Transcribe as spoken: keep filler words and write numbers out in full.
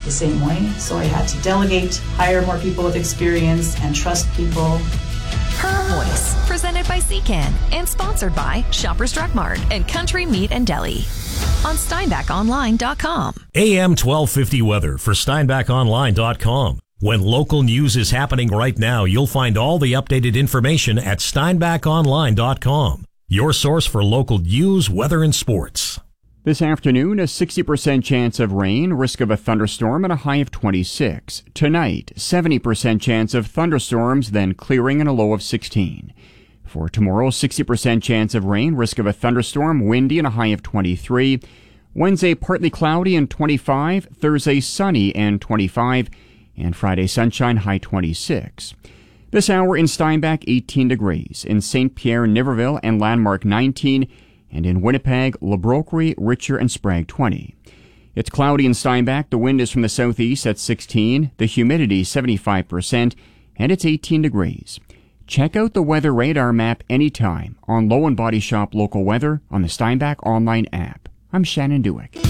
the same way. So I had to delegate, hire more people with experience, and trust people. Her Voice, presented by C C A N and sponsored by Shoppers Drug Mart and Country Meat and Deli on Steinbach Online dot com. A M twelve fifty weather for Steinbach Online dot com. When local news is happening right now, you'll find all the updated information at Steinbach Online dot com. Your source for local news, weather, and sports. This afternoon, a sixty percent chance of rain, risk of a thunderstorm, and a high of twenty-six. Tonight, seventy percent chance of thunderstorms, then clearing and a low of sixteen. For tomorrow, sixty percent chance of rain, risk of a thunderstorm, windy, and a high of twenty-three. Wednesday, partly cloudy and twenty-five. Thursday, sunny and twenty-five. And Friday, sunshine, high twenty-six. This hour in Steinbach, eighteen degrees. In Saint Pierre, Niverville, and Landmark, nineteen. And in Winnipeg, La Broquerie, Richer, and Sprague, twenty. It's cloudy in Steinbach. The wind is from the southeast at sixteen. The humidity, seventy-five percent. And it's eighteen degrees. Check out the weather radar map anytime on Low and Body Shop Local Weather on the Steinbach Online app. I'm Shannon Dewick.